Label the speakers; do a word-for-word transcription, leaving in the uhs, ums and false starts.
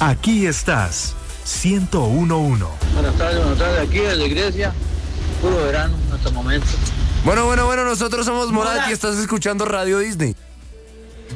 Speaker 1: Aquí estás, ciento uno punto uno.
Speaker 2: Buenas tardes, buenas tardes, aquí desde Grecia, puro verano hasta el momento.
Speaker 3: Bueno, bueno, bueno, nosotros somos Morat y estás escuchando Radio Disney.